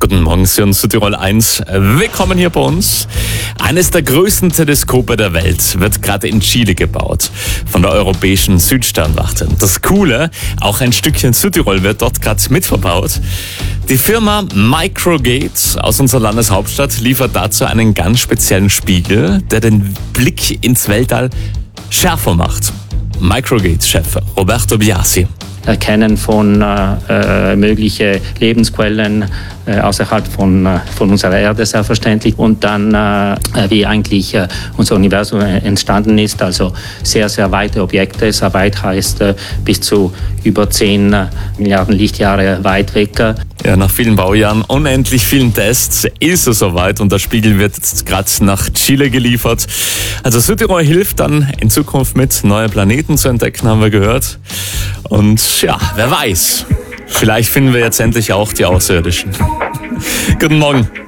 Guten Morgen, Sie hören Südtirol 1. Willkommen hier bei uns. Eines der größten Teleskope der Welt wird gerade in Chile gebaut, von der Europäischen Südsternwarte. Das Coole, auch ein Stückchen Südtirol wird dort gerade mitverbaut. Die Firma Microgate aus unserer Landeshauptstadt liefert dazu einen ganz speziellen Spiegel, der den Blick ins Weltall schärfer macht. Microgate-Chef Roberto Biasi. Erkennen von mögliche Lebensquellen außerhalb von unserer Erde selbstverständlich und dann wie eigentlich unser Universum entstanden ist, also sehr, sehr weite Objekte, sehr weit heißt bis zu über 10 Milliarden Lichtjahre weit weg. Ja, nach vielen Baujahren, unendlich vielen Tests ist es soweit und der Spiegel wird jetzt gerade nach Chile geliefert. Also Südtirol hilft dann in Zukunft mit, neue Planeten zu entdecken, haben wir gehört. Und ja, wer weiß, vielleicht finden wir jetzt endlich auch die Außerirdischen. Guten Morgen.